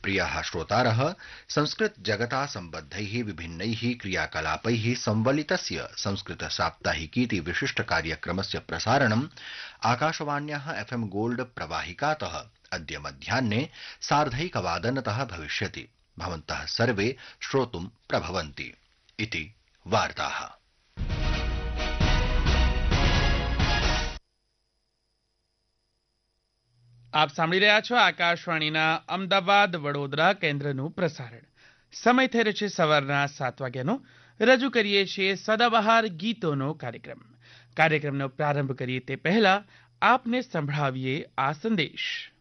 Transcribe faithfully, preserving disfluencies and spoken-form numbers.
प्रियाः श्रोतारः, संस्कृत जगता सम्बद्धैः विभिन्नैः क्रियाकलापैः संवलितस्य संस्कृत साप्ताहिकीति विशिष्ट कार्यक्रमस्य प्रसारणम् आकाशवाण्याः एफएम गोल्ड प्रवाहिकातः अद्य मध्याह्ने सार्धैकवादनतः भविष्यति। भवन्तः सर्वे श्रोतुं प्रभवन्ति इति वार्ताः। આપ સાંભળી રહ્યા છો આકાશવાણીના અમદાવાદ વડોદરા કેન્દ્રનું પ્રસારણ। સમય થઈ રહ્યો છે સવારના સાત વાગ્યાનો। રજૂ કરીએ છીએ સદાબહાર ગીતોનો કાર્યક્રમ। કાર્યક્રમનો પ્રારંભ કરીએ તે પહેલા આપને સંભળાવીએ આ સંદેશ।